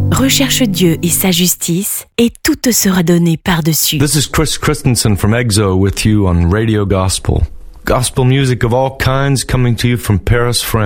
Recherche Dieu et sa justice, et tout te sera donné par-dessus. This is Chris Christensen from EXO with you on Radio Gospel. Gospel music of all kinds coming to you from Paris, France.